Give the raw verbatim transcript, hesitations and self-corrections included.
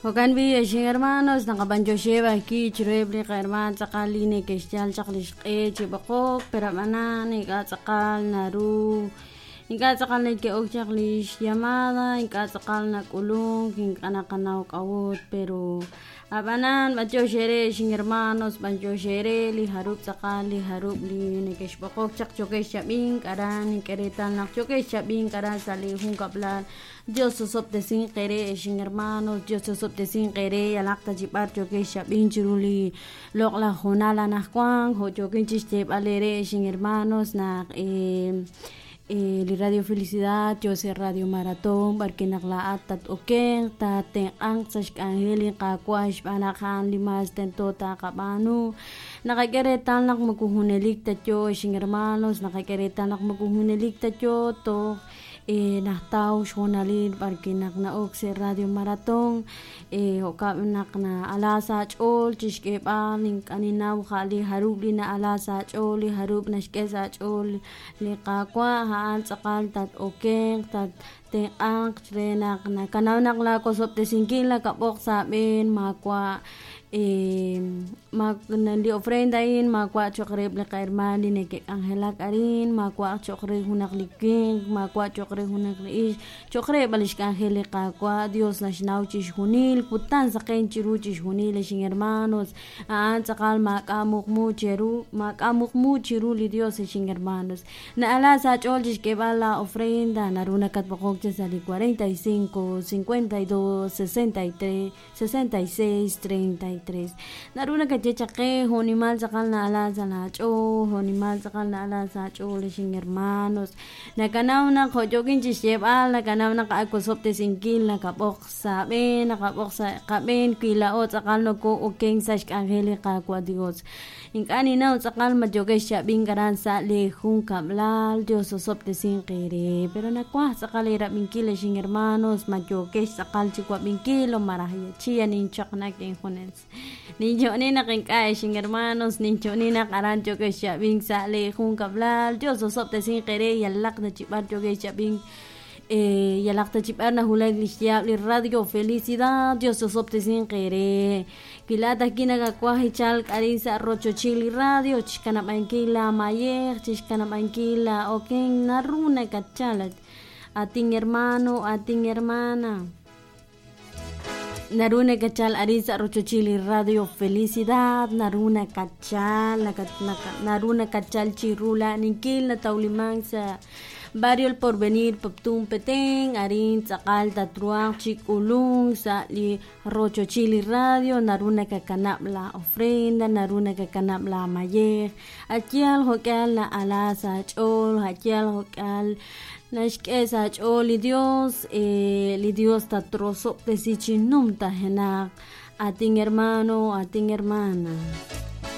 Hokan bi shin hermanos nakabanjo sheba ki chrebli herman sakali ne keshal chaklish e chibako pero mana ne ka sakal naru inka sakal ne ke ok chaklish llamada inka sakal na kulung inka na kanao kawot pero abanan banjo shere shin hermanos banjo shere li harup sakal li harup li ne keshbako chak choke shabing karan keretan nak choke shabing karan sali hun kaplan Dios sosop de sin kere shin hermanos Dios sosop de sin kere alakta jibar choke shabin chiruli lok la jonala na kwang ho choke chiste alere shin hermanos na eh eh li radio felicidad yo se radio maratón barke nakla atat okeng ta te ang sash angeli ka kwash banakan limas tento ta kabanu nakakeretan nak magkuhunelik tatyo shin hermanos nakakeretan nak magkuhunelik tatyo to eh nahtaw shonalin barke nak na ok se radio maratón eh hoka nak na alasa chol chishke ba ning kanina khali harub na alasa chol harub nashke sa chol li qaqwa haan sakal tat okeng tat te ang trenak na kanaw nak la kosop te singkin la kapok saben makwa eh mag nandi ofrenda in makwa chokre ble kairman ni ke angela karin makwa chokre hunak liking makwa chokre hunak li chokre balish ka angele ka kwa Dios na shinaw chish hunil putan sa ken chiru chish hunil shin hermanos aan sakal makamuk mu chiru makamuk mu chiru li Dios shin hermanos na ala sa chol chish ke bala ofrenda naruna kat pokok sa li cuarenta y cinco, cincuenta y dos, sesenta y tres, sesenta y seis, treinta y tres naruna kat chake honimal sakal na ala sa na cho honimal sakal na ala sa cho le shin hermanos nakanaw na ko jokin chishep al nakanaw na ka akosop te singkil na kapok sa ben nakapok sa kaben kilaot sakal no ko okeng sash angeli ka kwa Dios inkani na sakal majoge siya bingkaran sa lehung kablal Dios sosop te singkere pero nakwa sakal ira bingkil shin hermanos majoge sakal chikwa bingkil o marahya chia ninchak na ken honens ninyo ni nakinkay shin hermanos ninyo ni nakaran joge siya bing sa lehung kablal Dios sosop te singkere yalak na chibar joge siya bing eh yalak ta chibar na hulay lisya li radio felicidad Dios sosop te singkere kilata kinagakwa hichal karin sa rocho chili radio chikana mankila mayer chikana mankila okeng naruna kachalat ating hermano ating hermana naruna kachal arisa rocho chili radio felicidad naruna kachal naruna kachal chirula ninkil na taulimang sa barrio El Porvenir Poptum Peteng arin sakal tatruang chikulung sa li rocho chili radio naruna kakanap la ofrenda naruna kakanap la mayer akyal hokal na ala sa chol akyal hokal nashke sa chol li Dios eh li Dios tatroso te sichinum tahenak ating hermano ating hermana